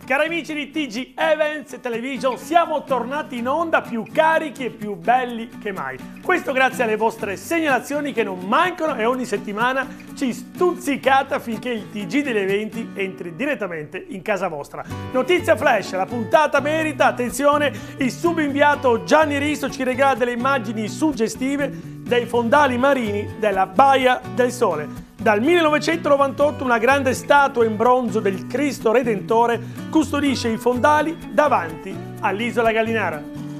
Cari amici di TG Events Television, siamo tornati in onda più carichi e più belli che mai. Questo grazie alle vostre segnalazioni che non mancano e ogni settimana ci stuzzicate affinché il TG degli eventi entri direttamente in casa vostra. Notizia flash, la puntata merita, attenzione, il subinviato Gianni Risto ci regala delle immagini suggestive dei fondali marini della Baia del Sole. Dal 1998 una grande statua in bronzo del Cristo Redentore custodisce i fondali davanti all'isola Gallinara.